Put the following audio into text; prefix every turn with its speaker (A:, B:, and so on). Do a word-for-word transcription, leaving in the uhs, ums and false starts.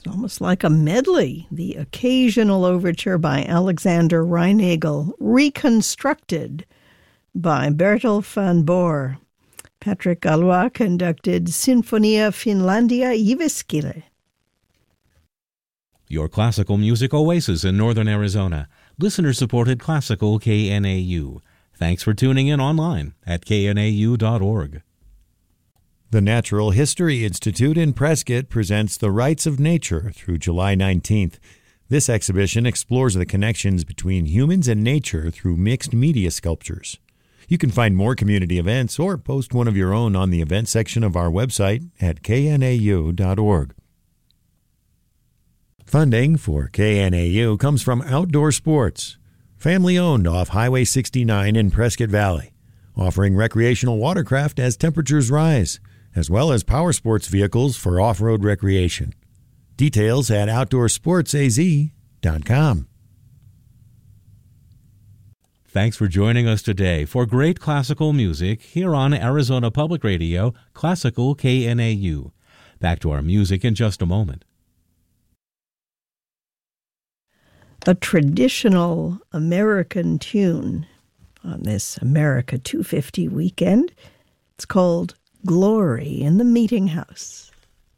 A: almost like a medley, the occasional overture by Alexander Reinagel, reconstructed by Bertel van Boer. Patrick Galois conducted Sinfonia Finlandia Jyväskylä.
B: Your classical music oasis in northern Arizona. Listener-supported classical K N A U. Thanks for tuning in online at K N A U dot org.
C: The Natural History Institute in Prescott presents The Rights of Nature through July nineteenth. This exhibition explores the connections between humans and nature through mixed media sculptures. You can find more community events or post one of your own on the event section of our website at K N A U dot org. Funding for K N A U comes from Outdoor Sports, family-owned off Highway sixty-nine in Prescott Valley, offering recreational watercraft as temperatures rise, as well as power sports vehicles for off-road recreation. Details at outdoor sports a z dot com.
B: Thanks for joining us today for great classical music here on Arizona Public Radio, Classical K N A U. Back to our music in just a moment.
A: A traditional American tune on this America two fifty weekend. It's called Glory in the Meeting House.